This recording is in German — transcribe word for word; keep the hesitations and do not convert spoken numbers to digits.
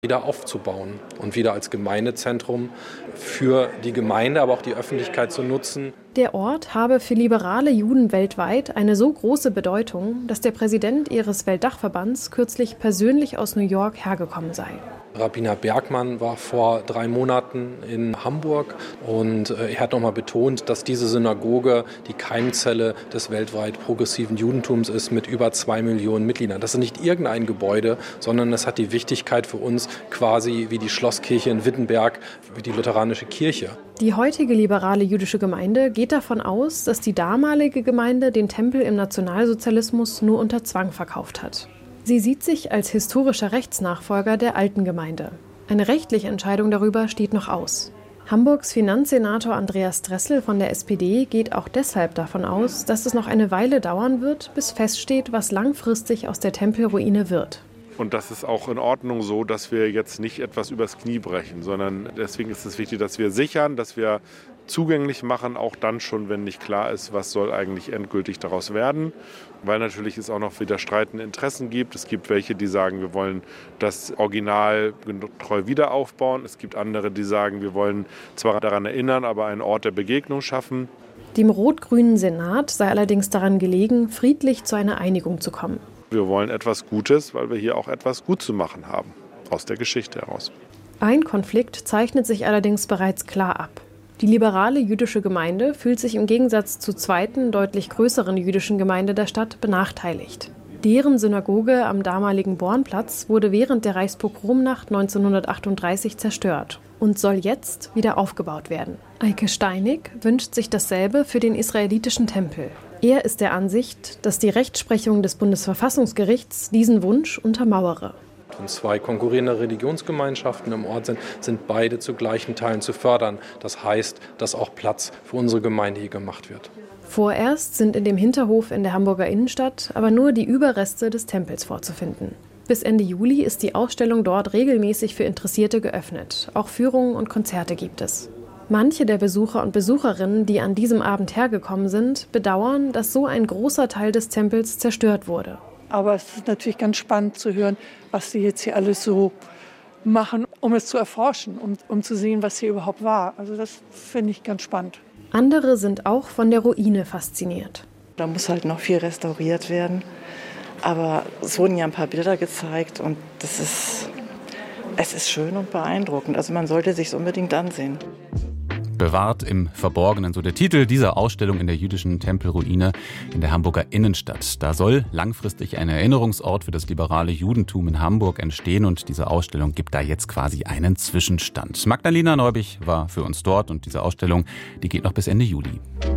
wieder aufzubauen und wieder als Gemeindezentrum für die Gemeinde, aber auch die Öffentlichkeit zu nutzen. Der Ort habe für liberale Juden weltweit eine so große Bedeutung, dass der Präsident ihres Weltdachverbands kürzlich persönlich aus New York hergekommen sei. Rabbiner Bergmann war vor drei Monaten in Hamburg und er hat nochmal betont, dass diese Synagoge die Keimzelle des weltweit progressiven Judentums ist mit über zwei Millionen Mitgliedern. Das ist nicht irgendein Gebäude, sondern es hat die Wichtigkeit für uns quasi wie die Schlosskirche in Wittenberg, wie die lutheranische Kirche. Die heutige liberale jüdische Gemeinde geht davon aus, dass die damalige Gemeinde den Tempel im Nationalsozialismus nur unter Zwang verkauft hat. Sie sieht sich als historischer Rechtsnachfolger der alten Gemeinde. Eine rechtliche Entscheidung darüber steht noch aus. Hamburgs Finanzsenator Andreas Dressel von der S P D geht auch deshalb davon aus, dass es noch eine Weile dauern wird, bis feststeht, was langfristig aus der Tempelruine wird. Und das ist auch in Ordnung so, dass wir jetzt nicht etwas übers Knie brechen, sondern deswegen ist es wichtig, dass wir sichern, dass wir zugänglich machen, auch dann schon, wenn nicht klar ist, was soll eigentlich endgültig daraus werden. Weil natürlich es auch noch wieder streitende Interessen gibt. Es gibt welche, die sagen, wir wollen das Original treu wieder aufbauen. Es gibt andere, die sagen, wir wollen zwar daran erinnern, aber einen Ort der Begegnung schaffen. Dem rot-grünen Senat sei allerdings daran gelegen, friedlich zu einer Einigung zu kommen. Wir wollen etwas Gutes, weil wir hier auch etwas gut zu machen haben, aus der Geschichte heraus. Ein Konflikt zeichnet sich allerdings bereits klar ab. Die liberale jüdische Gemeinde fühlt sich im Gegensatz zur zweiten, deutlich größeren jüdischen Gemeinde der Stadt benachteiligt. Deren Synagoge am damaligen Bornplatz wurde während der Reichspogromnacht neunzehnhundertachtunddreißig zerstört und soll jetzt wieder aufgebaut werden. Eike Steinig wünscht sich dasselbe für den israelitischen Tempel. Er ist der Ansicht, dass die Rechtsprechung des Bundesverfassungsgerichts diesen Wunsch untermauere. Wenn zwei konkurrierende Religionsgemeinschaften im Ort sind, sind beide zu gleichen Teilen zu fördern. Das heißt, dass auch Platz für unsere Gemeinde hier gemacht wird. Vorerst sind in dem Hinterhof in der Hamburger Innenstadt aber nur die Überreste des Tempels vorzufinden. Bis Ende Juli ist die Ausstellung dort regelmäßig für Interessierte geöffnet. Auch Führungen und Konzerte gibt es. Manche der Besucher und Besucherinnen, die an diesem Abend hergekommen sind, bedauern, dass so ein großer Teil des Tempels zerstört wurde. Aber es ist natürlich ganz spannend zu hören, was sie jetzt hier alles so machen, um es zu erforschen, um, um zu sehen, was hier überhaupt war. Also das finde ich ganz spannend. Andere sind auch von der Ruine fasziniert. Da muss halt noch viel restauriert werden. Aber es wurden ja ein paar Bilder gezeigt und das ist, es ist schön und beeindruckend. Also man sollte sich es unbedingt ansehen. Bewahrt im Verborgenen, so der Titel dieser Ausstellung in der jüdischen Tempelruine in der Hamburger Innenstadt. Da soll langfristig ein Erinnerungsort für das liberale Judentum in Hamburg entstehen und diese Ausstellung gibt da jetzt quasi einen Zwischenstand. Magdalena Neubich war für uns dort und diese Ausstellung, die geht noch bis Ende Juli.